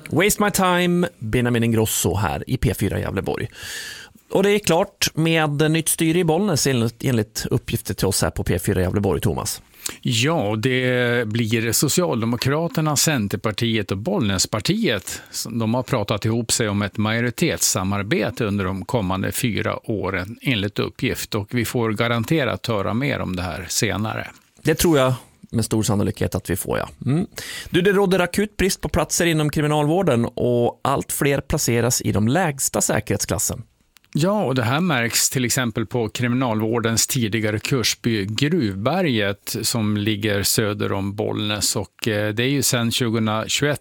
Waste My Time, Benjamin Ingrosso här i P4 Gävleborg. Och det är klart med nytt styre i Bollnäs enligt uppgifter till oss här på P4 Gävleborg, Thomas. Ja, det blir Socialdemokraterna, Centerpartiet och Bollnäspartiet. De har pratat ihop sig om ett majoritetssamarbete under de kommande 4 åren enligt uppgift. Och vi får garanterat höra mer om det här senare. Det tror jag med stor sannolikhet att vi får, ja. Du, det råder akut brist på platser inom kriminalvården och allt fler placeras i de lägsta säkerhetsklassen. Ja, och det här märks till exempel på kriminalvårdens tidigare kursby Gruvberget som ligger söder om Bollnäs, och det är ju sedan 2021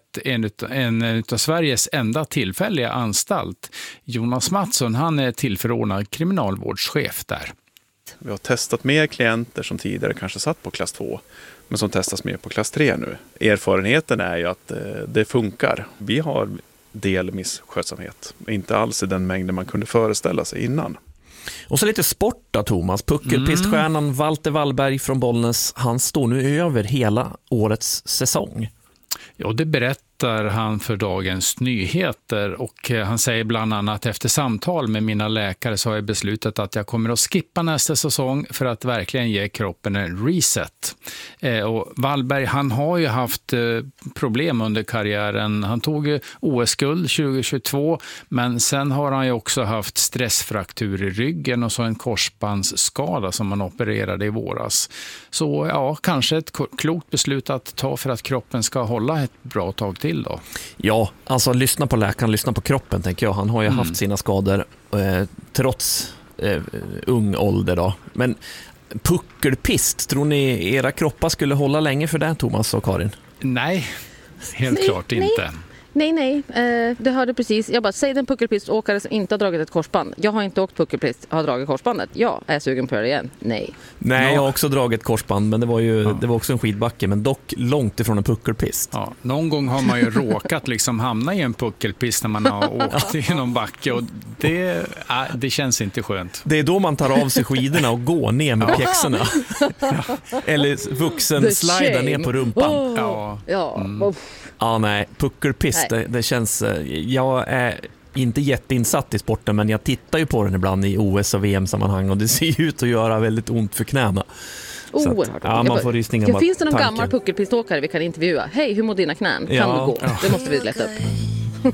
en av Sveriges enda tillfälliga anstalt. Jonas Mattsson, han är tillförordnad kriminalvårdschef där. Vi har testat mer klienter som tidigare kanske satt på klass 2 men som testas mer på klass 3 nu. Erfarenheten är ju att det funkar. Vi har del misskötsamhet. Inte alls i den mängden man kunde föreställa sig innan. Och så lite sport då, Thomas. Puckelpiststjärnan Walter Wallberg från Bollnäs, han står nu över hela årets säsong. Ja, det berättar han för Dagens Nyheter, och han säger bland annat: efter samtal med mina läkare så har jag beslutat att jag kommer att skippa nästa säsong för att verkligen ge kroppen en reset. Och Wallberg, han har ju haft problem under karriären. Han tog OS-guld 2022, men sen har han ju också haft stressfraktur i ryggen och så en korsbandsskada som han opererade i våras. Så ja, kanske ett klokt beslut att ta för att kroppen ska hålla ett bra tag till då. Ja, alltså lyssna på läkaren, lyssna på kroppen, tänker jag. Han har ju haft sina skador trots ung ålder då. Men puckelpist, tror ni era kroppar skulle hålla länge för det, Thomas och Karin? Nej, helt klart inte. Nej, det hörde precis. Jag bara, säg den puckelpiståkare som inte har dragit ett korsband. Jag har inte åkt puckelpist, har dragit korsbandet. Jag är sugen på det igen. Nej, jag har också dragit korsband, men det var också en skidbacke, men dock långt ifrån en puckelpist. Ja, någon gång har man ju råkat liksom hamna i en puckelpist när man har åkt i någon backe, och det känns inte skönt. Det är då man tar av sig skidorna och går ner med pjäxorna. Eller vuxenslida ner på rumpan. Ja, nej, puckelpist, det känns... Jag är inte jätteinsatt i sporten, men jag tittar ju på den ibland i OS och VM-sammanhang, och det ser ut att göra väldigt ont för knäna. Oerhört. Man får rysningar. Finns det någon gammal puckelpiståkare vi kan intervjua? Hej, hur mår dina knän? Kan du gå? Det måste vi leta upp.